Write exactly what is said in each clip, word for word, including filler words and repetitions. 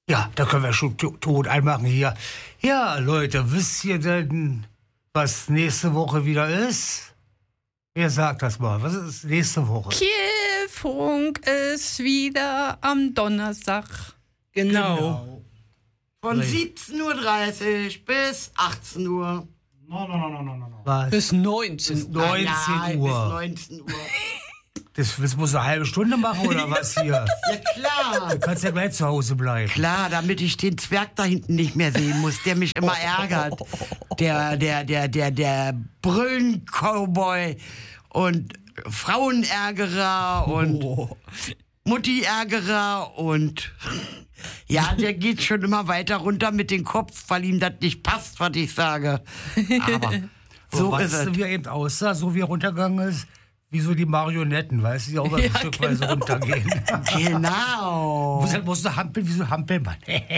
Ja, da können wir schon to- tot einmachen hier. Ja, Leute, wisst ihr denn, was nächste Woche wieder ist? Wer sagt das mal? Was ist nächste Woche? Kielfunk ist wieder am Donnerstag. Genau. Von Richtig. siebzehn Uhr dreißig bis achtzehn Uhr. No, no, no, no, no, no. Was? Bis neunzehn Uhr. neunzehn Ah, nein, Uhr. Bis neunzehn Uhr. Das, das muss eine halbe Stunde machen, oder was hier? Ja, klar. Du kannst ja gleich zu Hause bleiben. Klar, damit ich den Zwerg da hinten nicht mehr sehen muss, der mich immer ärgert. Der, der, der, der, der Brüllen-Cowboy und Frauenärgerer und Mutti-Ärgerer und ja, der geht schon immer weiter runter mit dem Kopf, weil ihm das nicht passt, was ich sage. Aber so weißt ist es. du, wie er eben aussah, so wie er runtergegangen ist? Wie so die Marionetten, weißt du, die auch mal Ja, ein Stückweise genau. runtergehen. Genau. Muss halt musst du hampeln wie so ein Hampelmann.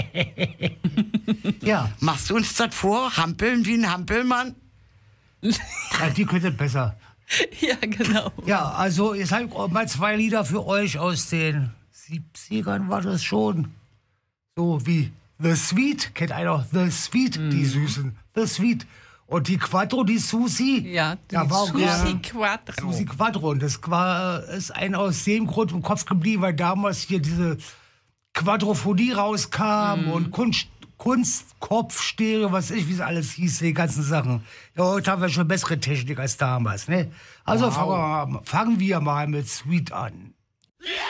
Ja, Machst du uns das vor? Hampeln wie ein Hampelmann? ja, die könnte besser. Ja, genau. Ja, also jetzt habe ich auch mal zwei Lieder für euch aus den siebzigern, war das schon. So wie The Sweet, kennt einer The Sweet, die Süßen. The Sweet. Und die Quattro, die Susi. Ja, die da war auch Susi ja, Quattro. Susi Quattro. Und das war, ist ein aus dem Grund im Kopf geblieben, weil damals hier diese Quadrophonie rauskam und Kunst, Kunstkopfstereo, was weiß ich, wie es alles hieß, die ganzen Sachen. Ja, heute haben wir schon bessere Technik als damals, ne? Also fangen, wir, mal- fangen wir mal mit Sweet an.